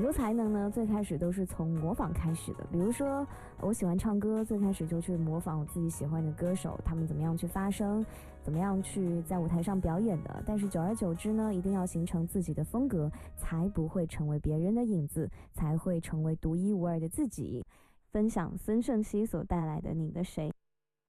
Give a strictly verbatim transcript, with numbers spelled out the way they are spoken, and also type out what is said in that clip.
很多才能呢，最开始都是从模仿开始的。比如说，我喜欢唱歌，最开始就去模仿我自己喜欢的歌手，他们怎么样去发声，怎么样去在舞台上表演的。但是久而久之呢，一定要形成自己的风格，才不会成为别人的影子，才会成为独一无二的自己。分享孙盛希所带来的《你的谁》。